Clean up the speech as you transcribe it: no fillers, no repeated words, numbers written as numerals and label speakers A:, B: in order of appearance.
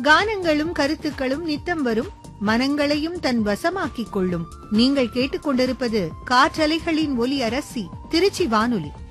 A: கானங்களும் கருத்துக்களும் நித்தம் வரும், மனங்களையும் தன் வசமாக்கிக் கொள்ளும். நீங்கள் கேட்டுக்கொண்டிருப்பது காற்றலைகளின் ஒலி அரசி திருச்சி வானொலி.